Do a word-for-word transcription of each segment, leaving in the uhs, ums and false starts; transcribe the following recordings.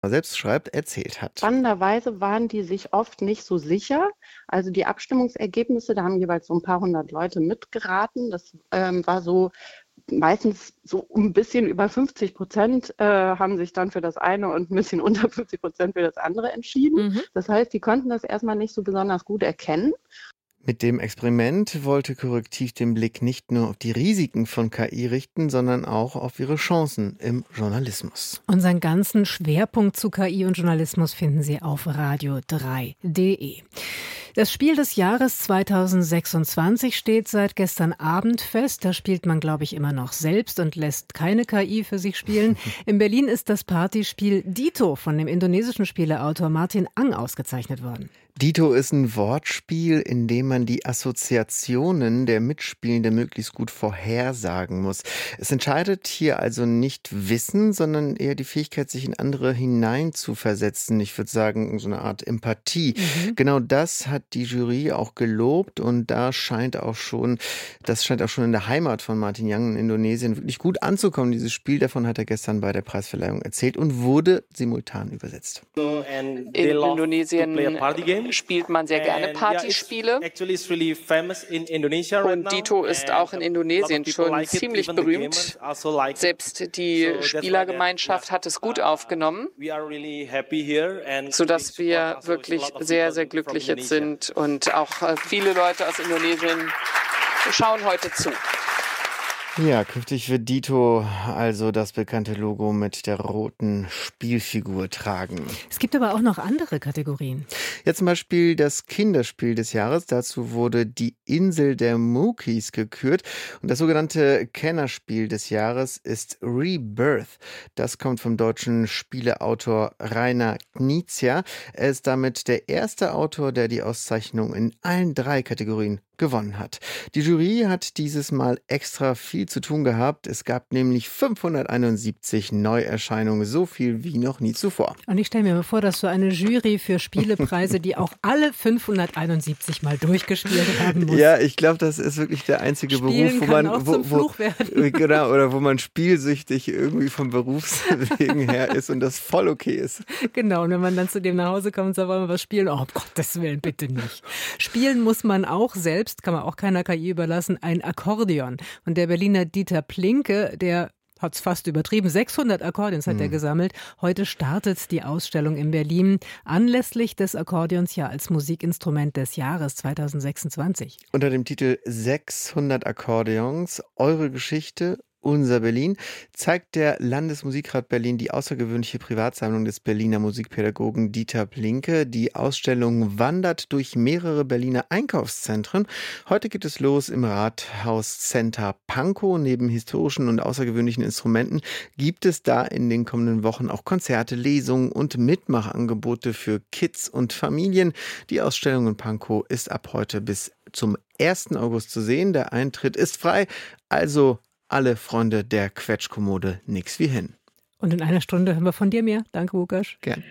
selbst schreibt, erzählt hat. Spannenderweise waren die sich oft nicht so sicher. Also die Abstimmungsergebnisse, da haben jeweils so ein paar hundert Leute mitgeraten. Das ähm, war so meistens so ein bisschen über fünfzig Prozent äh, haben sich dann für das eine und ein bisschen unter fünfzig Prozent für das andere entschieden. Mhm. Das heißt, die konnten das erstmal nicht so besonders gut erkennen. Mit dem Experiment wollte Korrektiv den Blick nicht nur auf die Risiken von K I richten, sondern auch auf ihre Chancen im Journalismus. Unseren ganzen Schwerpunkt zu K I und Journalismus finden Sie auf radio drei punkt de. Das Spiel des Jahres zweitausendsechsundzwanzig steht seit gestern Abend fest. Da spielt man, glaube ich, immer noch selbst und lässt keine K I für sich spielen. In Berlin ist das Partyspiel Dito von dem indonesischen Spieleautor Martin Ang ausgezeichnet worden. Dito ist ein Wortspiel, in dem man die Assoziationen der Mitspielenden möglichst gut vorhersagen muss. Es entscheidet hier also nicht Wissen, sondern eher die Fähigkeit, sich in andere hineinzuversetzen. Ich würde sagen, so eine Art Empathie. Mhm. Genau das hat die Jury auch gelobt und da scheint auch schon, das scheint auch schon in der Heimat von Martin Ang in Indonesien wirklich gut anzukommen. Dieses Spiel, davon hat er gestern bei der Preisverleihung erzählt und wurde simultan übersetzt. In Indonesien spielt man sehr gerne Partyspiele. Und Dito ist auch in Indonesien schon ziemlich berühmt. Selbst die Spielergemeinschaft hat es gut aufgenommen, sodass wir wirklich sehr, sehr glücklich jetzt sind. Und auch viele Leute aus Indonesien schauen heute zu. Ja, künftig wird Dito also das bekannte Logo mit der roten Spielfigur tragen. Es gibt aber auch noch andere Kategorien. Ja, zum Beispiel das Kinderspiel des Jahres. Dazu wurde die Insel der Mookies gekürt. Und das sogenannte Kennerspiel des Jahres ist Rebirth. Das kommt vom deutschen Spieleautor Rainer Knizia. Er ist damit der erste Autor, der die Auszeichnung in allen drei Kategorien gewonnen hat. Die Jury hat dieses Mal extra viel zu tun gehabt. Es gab nämlich fünfhunderteinundsiebzig Neuerscheinungen, so viel wie noch nie zuvor. Und ich stelle mir mal vor, dass so eine Jury für Spielepreise, die auch alle fünfhunderteinundsiebzig Mal durchgespielt haben muss. Ja, ich glaube, das ist wirklich der einzige Spielen Beruf, wo kann man auch wo, zum Fluch werden. Genau, oder wo man spielsüchtig irgendwie vom Berufswegen her ist und das voll okay ist. Genau, und wenn man dann zu dem nach Hause kommt und sagt, wollen wir was spielen? Oh, um Gottes Willen, bitte nicht. Spielen muss man auch selbst. Kann man auch keiner K I überlassen, ein Akkordeon. Und der Berliner Dieter Plinke, der hat es fast übertrieben, sechshundert Akkordeons hat mhm. er gesammelt. Heute startet die Ausstellung in Berlin anlässlich des Akkordeons ja als Musikinstrument des Jahres zweitausendsechsundzwanzig. Unter dem Titel sechshundert Akkordeons, eure Geschichte, unser Berlin, zeigt der Landesmusikrat Berlin die außergewöhnliche Privatsammlung des Berliner Musikpädagogen Dieter Plinke. Die Ausstellung wandert durch mehrere Berliner Einkaufszentren. Heute geht es los im Rathaus-Center Pankow. Neben historischen und außergewöhnlichen Instrumenten gibt es da in den kommenden Wochen auch Konzerte, Lesungen und Mitmachangebote für Kids und Familien. Die Ausstellung in Pankow ist ab heute bis zum ersten August zu sehen. Der Eintritt ist frei, also alle Freunde der Quetschkommode nix wie hin. Und in einer Stunde hören wir von dir mehr. Danke, Łukasz. Gern.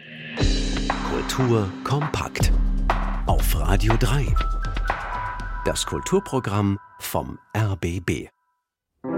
Kultur kompakt auf Radio drei. Das Kulturprogramm vom R B B.